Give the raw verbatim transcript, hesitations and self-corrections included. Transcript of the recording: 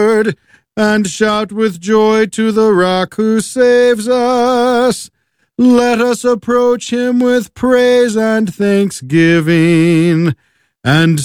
and shout with joy to the rock who saves us. Let us approach him with praise and thanksgiving, and